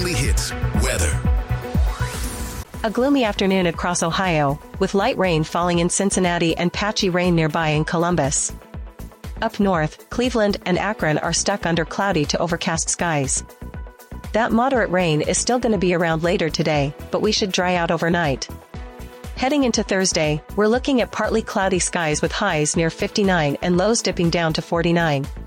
Daily Hits. Weather. A gloomy afternoon across Ohio, with light rain falling in Cincinnati and patchy rain nearby in Columbus. Up north, Cleveland and Akron are stuck under cloudy to overcast skies. That moderate rain is still going to be around later today, but we should dry out overnight. Heading into Thursday, we're looking at partly cloudy skies with highs near 59 and lows dipping down to 49.